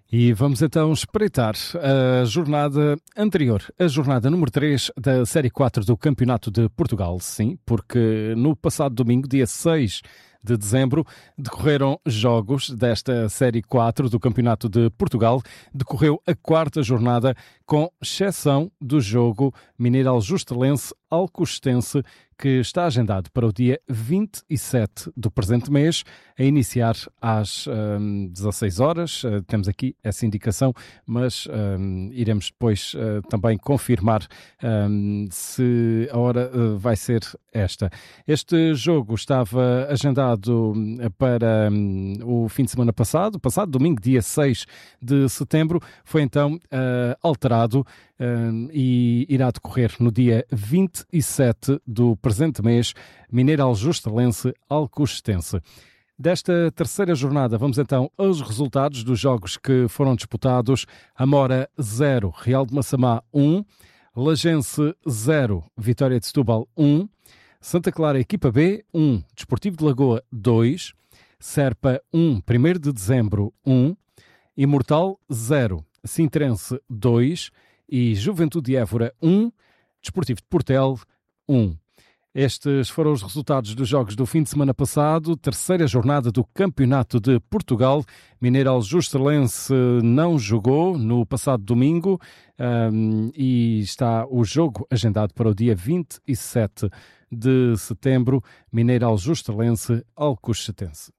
E vamos então espreitar a jornada anterior, a jornada número 3 da Série 4 do Campeonato de Portugal. Sim, porque no passado domingo, dia 6 de dezembro, decorreram jogos desta Série 4 do Campeonato de Portugal. Decorreu a quarta jornada, com exceção do jogo Mineirão-Justelense-Alcochetense, que está agendado para o dia 27 do presente mês, a iniciar às 16 horas. Temos aqui essa indicação, mas iremos depois também confirmar se a hora vai ser esta. Este jogo estava agendado para o fim de semana passado domingo, dia 6 de setembro, foi então alterado e irá decorrer no dia 27 do presente mês, Mineirão-Justelense-Alcochetense. Desta terceira jornada, vamos então aos resultados dos jogos que foram disputados. Amora 0, Real de Massamá 1, Lagense 0, Vitória de Setúbal 1, Santa Clara Equipa B 1, Desportivo de Lagoa 2, Serpa 1, 1º de Dezembro 1, Imortal 0, Sintrense 2 e Juventude de Évora 1, Desportivo de Portel 1. Estes foram os resultados dos jogos do fim de semana passado, terceira jornada do Campeonato de Portugal. Mineirão-Justelense não jogou no passado domingo e está o jogo agendado para o dia 27 de setembro, Mineirão-Justelense-Alcochetense.